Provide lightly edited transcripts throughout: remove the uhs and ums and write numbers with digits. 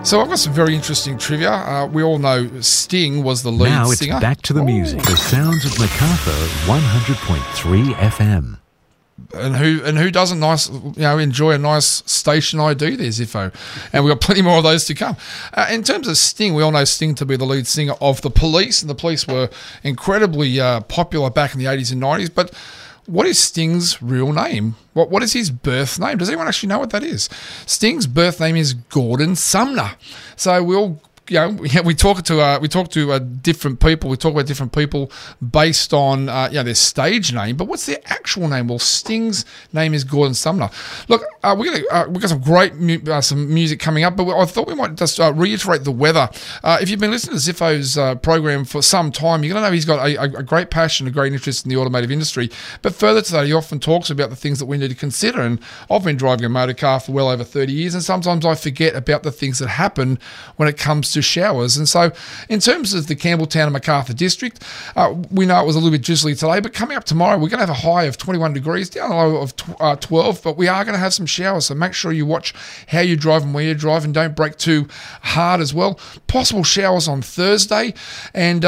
So I've got some very interesting trivia. We all know Sting was the lead now singer. Now it's back to the music. The sounds of Macarthur 100.3 FM. And who doesn't enjoy a nice station ID there, Ziffo? And we've got plenty more of those to come. In terms of Sting, we all know Sting to be the lead singer of The Police, and The Police were incredibly popular back in the 80s and 90s. But what is Sting's real name? What is his birth name? Does anyone actually know what that is? Sting's birth name is Gordon Sumner. So we all... we talk to different people. We talk about different people based on their stage name. But what's their actual name? Well, Sting's name is Gordon Sumner. Look, we've got some great some music coming up, but I thought we might just reiterate the weather. If you've been listening to Ziffo's program for some time, you're going to know he's got a great passion, a great interest in the automotive industry. But further to that, he often talks about the things that we need to consider. And I've been driving a motor car for well over 30 years, and sometimes I forget about the things that happen when it comes to showers. And so in terms of the Campbelltown and Macarthur district, we know it was a little bit drizzly today, but coming up tomorrow we're going to have a high of 21 degrees, down a low of 12, but we are going to have some showers, so make sure you watch how you drive and where you drive, and don't brake too hard as well. Possible showers on Thursday, and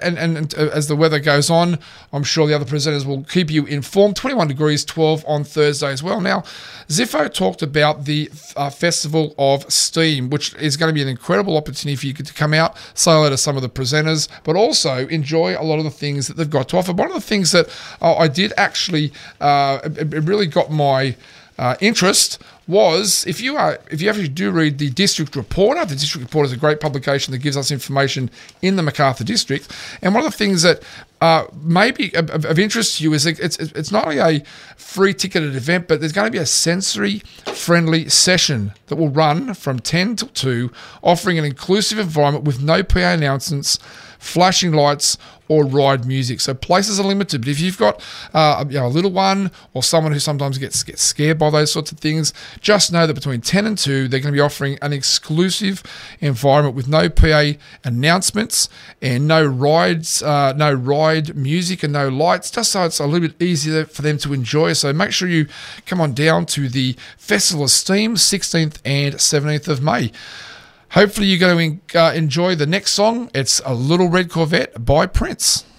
as the weather goes on, I'm sure the other presenters will keep you informed. 21 degrees, 12 on Thursday as well. Now, Ziffo talked about the Festival of Steam, which is going to be an incredible opportunity for you to come out, say hello to some of the presenters, but also enjoy a lot of the things that they've got to offer. One of the things that I did actually, it really got my interest was if you actually do read the District Reporter. The District Reporter is a great publication that gives us information in the Macarthur district. And one of the things that may be of interest to you is it's not only a free ticketed event, but there's going to be a sensory-friendly session that will run from 10 till 2, offering an inclusive environment with no PA announcements, flashing lights, or ride music. So places are limited, but if you've got a little one or someone who sometimes gets scared by those sorts of things, just know that between 10 and 2, they're going to be offering an exclusive environment with no PA announcements and no rides, no ride music and no lights, just so it's a little bit easier for them to enjoy. So make sure you come on down to the Festival of Steam, 16th and 17th of May. Hopefully you're going to enjoy the next song. It's A Little Red Corvette by Prince.